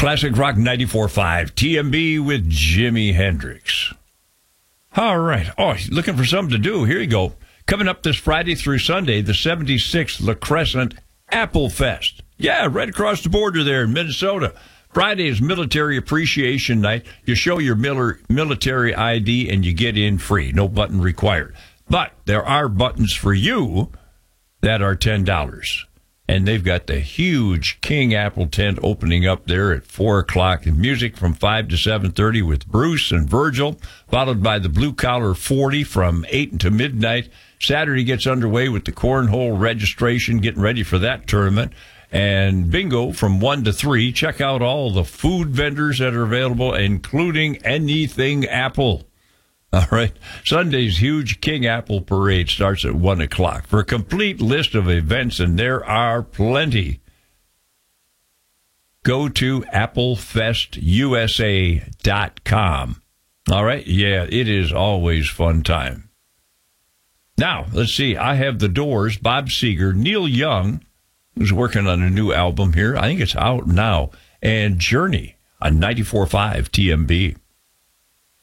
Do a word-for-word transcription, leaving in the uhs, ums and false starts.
Classic Rock ninety-four point five, T M B with Jimi Hendrix. All right. Oh, looking for something to do? Here you go. Coming up this Friday through Sunday, the seventy-sixth La Crescent Apple Fest. Yeah, right across the border there in Minnesota. Friday is Military Appreciation Night. You show your mil- military I D and you get in free. No button required. But there are buttons for you that are ten dollars. And they've got the huge King Apple tent opening up there at four o'clock. And music from five to seven thirty with Bruce and Virgil, followed by the Blue Collar forty from eight until midnight. Saturday gets underway with the cornhole registration, getting ready for that tournament. And bingo from one to three. Check out all the food vendors that are available, including anything Apple. All right. Sunday's huge King Apple Parade starts at one o'clock. For a complete list of events, and there are plenty, go to apple fest u s a dot com. All right. Yeah, it is always fun time. Now, let's see. I have The Doors, Bob Seger, Neil Young, who's working on a new album here. I think it's out now. And Journey on ninety-four point five T M B.